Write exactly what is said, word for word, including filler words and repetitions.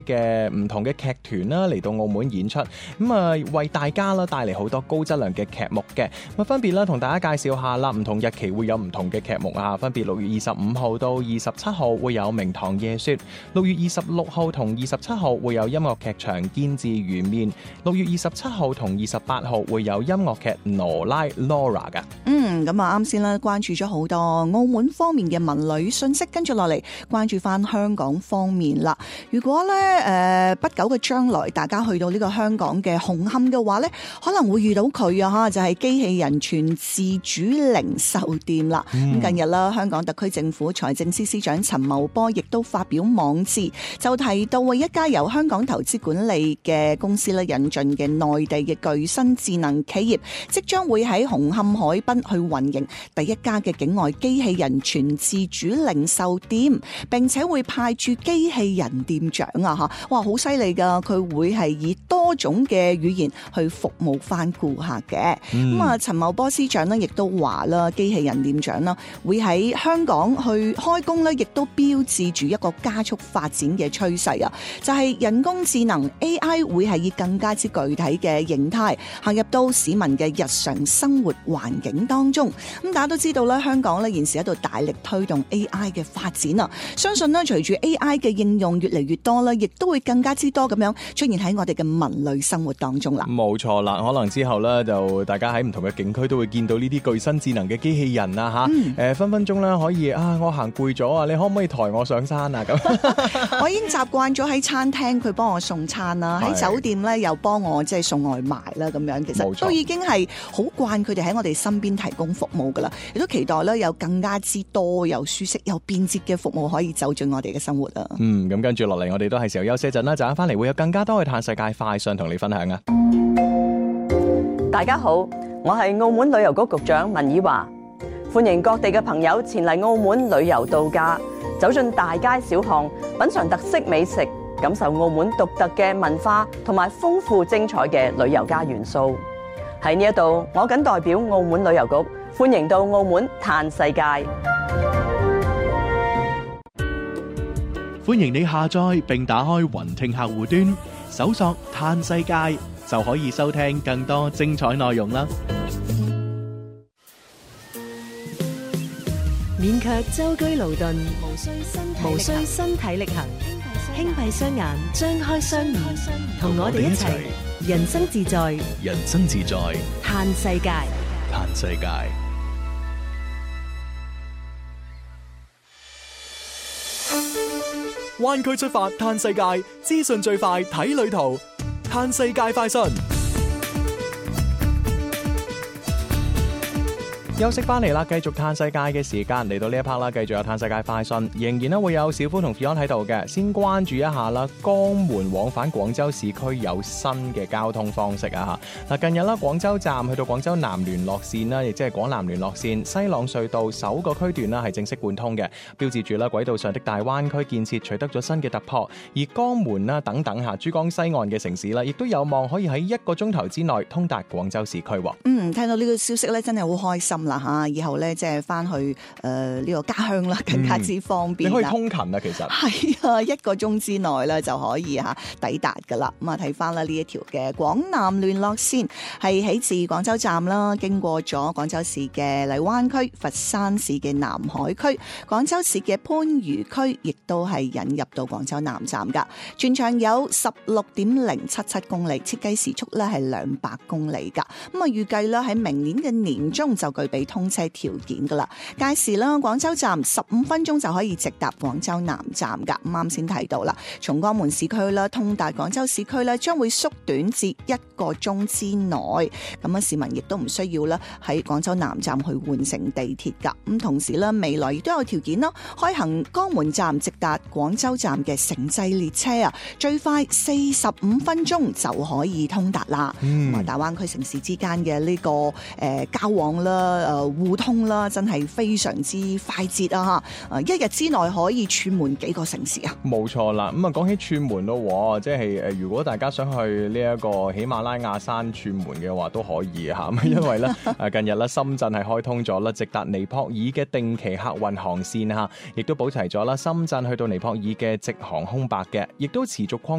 嘅唔同嘅劇團啦嚟到澳門演出，咁啊為大家啦帶嚟好多高質量嘅劇目嘅，咁分別啦同大家介紹下啦，唔同日期會有唔同嘅劇目啊，分別六月二十五號到二十七號會有明堂夜說，六月二十六號同二十七號會有音樂劇場堅字魚面，六月二十七號同二十八號會有音樂劇羅拉 Laura 噶。 嗯，咁啊啱先啦，關注咗好多澳門方面嘅文旅信息，跟住落嚟關注翻香港方面啦。如果咧誒、呃、不久嘅將來，大家去到呢個香港嘅紅磡嘅話咧，可能會遇到佢啊嚇，就係、是、機器人全自主零售店啦。咁、嗯、近日啦，香港特區政府財政司司長陳茂波亦都發表網誌，就提到為一家由香港投資管理嘅公司咧引進嘅內地嘅具身智能企業，即將會喺紅磡海濱去運營第一家嘅境外機器人全自主零售店，並且會派駐機器人店長啊嚇，哇好犀利㗎！佢會係以多種嘅語言去服務翻顧客嘅。咁啊、嗯，陳茂波司長呢亦都話啦，機器人店長啦會喺香港去開工咧，亦都標誌住一個加速發展嘅趨勢啊！就係、是、人工智能 A I 會係以更加之具體嘅形態行入到市民嘅日常生活環境當中。咁大家都知道啦，香港咧現時喺度大力推動 A I 嘅發展啊！相信咧隨住 A I 嘅應用越嚟越多啦，亦都會更加之多咁樣出現喺我哋嘅文旅生活當中啦。 冇錯啦，可能之後咧就大家喺唔同嘅景區都會見到呢啲具身智能嘅機器人啊吓，誒、嗯呃、分分鐘咧可以啊，我行攰咗啊，你可唔可以抬我上山啊？咁我已經習慣咗喺餐廳佢幫我送餐啦，喺酒店咧又幫我即係送外賣啦，咁樣其實都已經係好慣佢哋喺我哋身邊提供服務噶啦，亦都期待咧有更加之多又舒適又便捷嘅服務可以走進我哋嘅生活啊！ 嗯，咁跟住落嚟，我哋都係時候休息一陣啦，陣間翻嚟會有更加多嘅嘆世界快訊同你分享啊！ 大家好，我係澳門旅遊局局長文綺華，歡迎各地嘅朋友前嚟澳門旅遊度假，走進大街小巷，品嘗特色美食，感受澳門獨特嘅文化同埋豐富精彩嘅旅遊家元素。喺呢一度，我謹代表澳門旅遊局歡迎到澳門嘆世界。 歡迎你下載並打開雲聽客戶端，搜索嘆世界就可以收聽更多精彩內容啦。 免卻舟車勞頓，無需身體無需身體力行，輕閉雙眼，張開雙耳，同我哋一齊人生自在， 人生自在， 嘆世界， 嘆世界。灣區出發嘆世界，資訊最快睇旅途，嘆世界快訊。 休息翻嚟啦，繼續嘆世界嘅時間嚟到呢一 part 啦，繼續有嘆世界快訊，仍然咧會有小夫同 Fion 喺度嘅。先關注一下啦，江門往返廣州市區有新嘅交通方式啊嚇！嗱，近日啦，廣州站去到廣州南聯絡線啦，亦即係廣南聯絡線西朗隧道首個區段啦係正式貫通嘅，標誌住啦軌道上的大灣區建設取得咗新嘅突破。而江門啦等等嚇珠江西岸嘅城市啦，亦都有望可以喺一個鐘頭之內通達廣州市區。 嗯，聽到呢個消息咧，真係好開心啦嚇！以後咧即係翻去誒呢、呃這個家鄉啦，更加之方便、嗯。 你可以通勤啊，其實係啊，一個鐘之內咧就可以嚇抵達噶啦。咁啊睇翻啦呢一條嘅廣南聯絡線係起自廣州站啦，經過咗廣州市嘅荔灣區、佛山市嘅南海區、廣州市嘅番禺區，亦都係引入到廣州南站噶。全長有十六點零七七公里，設計時速咧係兩百公里噶。咁啊預計咧喺明年嘅年中就具備通車條件噶啦，屆時啦，廣州站十五分鐘就可以直達廣州南站噶。咁啱先提到啦，從江門市區啦通達廣州市區咧，將會縮短至一個鐘之內。咁啊，市民亦都唔需要啦喺廣州南站去換乘地鐵噶。咁同時咧，未來亦都有條件啦，開行江門站直達廣州站嘅城際列車啊，最快四十五分鐘就可以通達啦。咁啊、嗯，大灣區城市之間嘅呢個誒、呃、交往啦，誒、呃。互通啦，真係非常之快捷啊！嚇，一日之內可以串門幾個城市啊！ 冇錯啦，咁啊講起串門咯，即係誒，如果大家想去呢一個喜馬拉雅山串門嘅話，都可以嚇，因為咧誒近日咧深圳係開通咗啦，直達尼泊爾嘅定期客運航線嚇，亦都補齊咗啦深圳去到尼泊爾嘅直航空白嘅，亦都持續擴